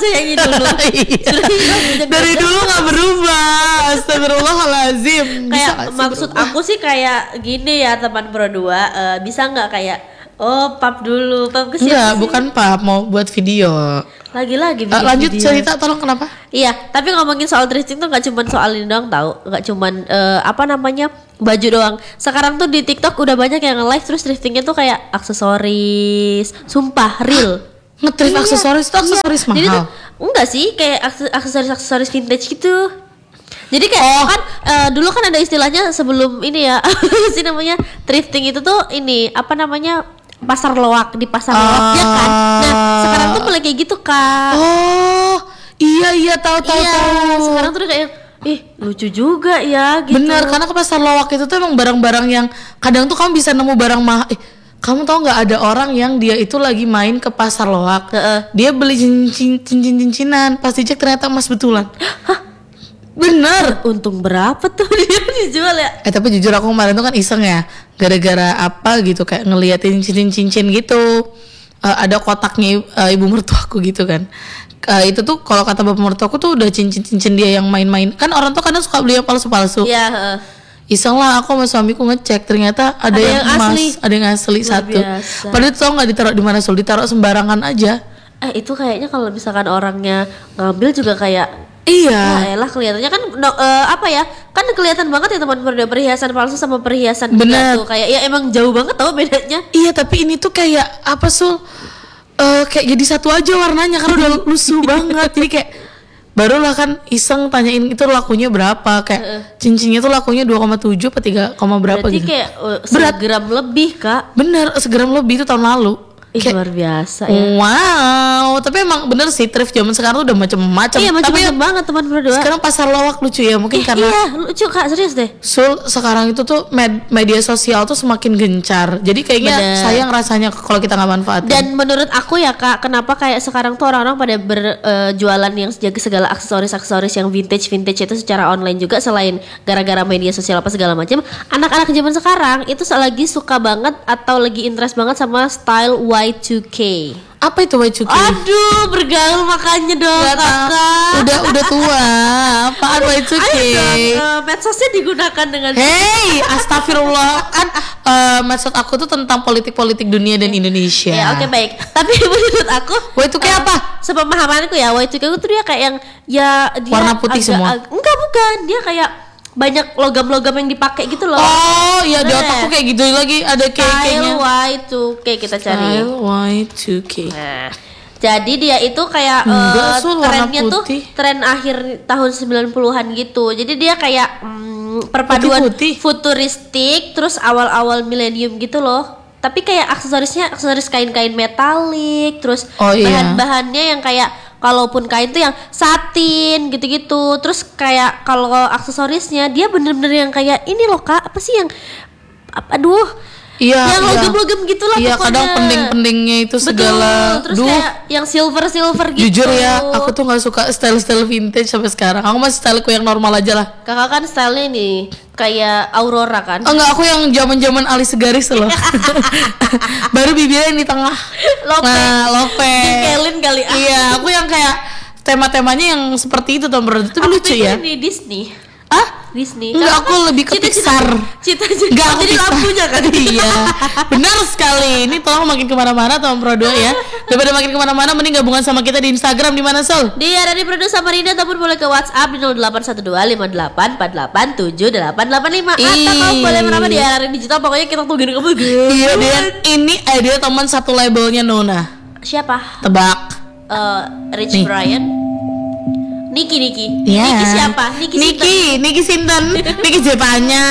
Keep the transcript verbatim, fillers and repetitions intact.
sayangi dulu. Iya. Dari dulu nggak berubah. Astagfirullahalazim. Kayak maksud berubah. Aku sih kayak gini ya teman Pro dua, uh, bisa nggak kayak oh pap dulu, pap ke Enggak, bukan pap, mau buat video. Lagi-lagi uh, lanjut video. Cerita tolong kenapa? Iya, tapi ngomongin soal thrifting tuh nggak cuma soal ini doang tahu, nggak cuma uh, apa namanya baju doang. Sekarang tuh di TikTok udah banyak yang nge-live terus thriftingnya tuh kayak aksesoris, sumpah real. Nge-thrift iya, aksesoris itu aksesoris iya. mahal. Jadi tuh, enggak sih, kayak aksesoris-aksesoris vintage gitu. Jadi kayak oh. kan uh, dulu kan ada istilahnya sebelum ini ya, sih namanya thrifting itu tuh ini apa namanya pasar loak, di pasar uh. loak ya kan. Nah sekarang tuh mulai kayak gitu Kak. Oh iya iya tahu tahu iya, tahu. Sekarang tuh udah kayak ih lucu juga ya gitu. Bener, karena ke pasar loak itu tuh emang barang-barang yang kadang tuh kamu bisa nemu barang mahal. Eh, kamu tahu nggak ada orang yang dia itu lagi main ke pasar loak, uh-uh. dia beli cincin cincin cincinan, pas dicek ternyata emas betulan. Hah? Bener. Untung berapa tuh dia dijual ya? Eh tapi jujur aku kemarin tuh kan iseng ya, gara-gara apa gitu kayak ngeliatin cincin-cincin gitu. Uh, ada kotaknya uh, ibu mertuaku gitu kan. Uh, itu tuh kalau kata bapak mertuaku tuh udah cincin-cincin dia yang main-main. Kan orang tuh kadang suka beli yang palsu-palsu. Iya. Uh. Iseng lah aku sama suamiku ngecek, ternyata ada, ada yang, yang emas, asli. Ada yang asli luar satu. Biasa. Padahal itu nggak ditaruh di mana sul, ditaruh sembarangan aja. Eh itu kayaknya kalau misalkan orangnya ngambil juga kayak iya. Ya elah kelihatannya kan no, uh, apa ya? Kan kelihatan banget ya teman pada perhiasan palsu sama perhiasan bener tuh kayak ya emang jauh banget tau bedanya. Iya tapi ini tuh kayak apa sul? Uh, kayak jadi satu aja warnanya karena udah lusuh banget. Jadi kayak barulah kan iseng tanyain itu lakunya berapa, kayak uh. cincinnya tuh lakunya dua koma tujuh atau tiga, berapa berarti gitu. Kayak uh, segram lebih Kak. Bener, segram lebih itu tahun lalu. Ih, kayak, luar biasa ya. Wow, tapi emang bener sih thrift zaman sekarang tuh udah macam-macam. Iya, macam-macam ya, banget teman berdua. Sekarang pasar lawak lucu ya, mungkin eh, karena iya, lucu Kak, serius deh. Sul, sekarang itu tuh med- media sosial tuh semakin gencar. Jadi kayaknya bener. Sayang rasanya kalau kita nggak manfaatin. Dan menurut aku ya Kak, kenapa kayak sekarang tuh orang-orang pada berjualan uh, yang jaga segala aksesoris-aksesoris yang vintage-vintage itu secara online juga, selain gara-gara media sosial apa segala macam. Anak-anak zaman sekarang itu lagi suka banget atau lagi interest banget sama style Y two K. Apa itu Y two K? Aduh, bergaul makanya dong Kakak. Udah udah tua. Apaan Y two K? Ayo dong, uh, medsosnya digunakan dengan hey, astagfirullah. Kan uh, medsos aku tuh tentang politik-politik dunia dan Indonesia. Ya oke okay, baik. Tapi menurut aku Y two K uh, apa? Sepemahamanku ya Y two K itu dia kayak yang ya dia warna putih agak, semua. Ag- enggak bukan, dia kayak banyak logam-logam yang dipakai gitu loh. Oh iya, di otakku kayak gitu lagi ada Style kayak Y two K kita cari. Style Y two K. Nah, jadi dia itu kayak Enggak, uh, trennya tuh tren akhir tahun sembilan puluhan gitu. Jadi dia kayak um, perpaduan putih-putih, futuristik terus awal-awal milenium gitu loh. Tapi kayak aksesorisnya aksesoris kain-kain metalik, terus oh, iya. bahan-bahannya yang kayak kalaupun kain tuh yang satin gitu-gitu. Terus kayak kalau aksesorisnya dia bener-bener yang kayak ini loh Kak, apa sih yang aduh iya, yang iya. logam-logam gitulah iya, pokoknya. Kadang pending-pendingnya itu segala. Betul, terus Duh. kayak yang silver-silver gitu. Jujur ya, aku tuh gak suka style-style vintage sampai sekarang. Aku masih styleku yang normal aja lah. Kakak kan stylenya nih kayak Aurora kan? Oh enggak, aku yang zaman-zaman alis segaris loh. Baru bibirnya di tengah. Lope. Nah, lope. Dikelin kali. Iya, aku yang kayak tema-temanya yang seperti itu tuh, bro. Itu lucu ya. Ini Disney. Ah? Disney. Enggak, aku lebih ke Pixar. Cita-cita. Enggak, aku jadi lampunya kan. Iya. Benar sekali. Ini tolong makin kemana-mana Tom Pro dua ya. Daripada makin kemana-mana, mending gabungan sama kita di Instagram di mana Sol? Di ada di Produk Samarinda, ataupun boleh ke WhatsApp di nol delapan satu dua lima delapan empat delapan tujuh delapan delapan lima. Atau kamu boleh meramah di Arari Digital. Pokoknya kita tungguin kamu. Iya, dia ini eh, dia teman satu labelnya Nona. Siapa? Tebak. Uh, Rich Nih. Brian. Niki Niki. Yeah. Niki siapa? Niki Niki, Niki Sinten. Niki Jepanya.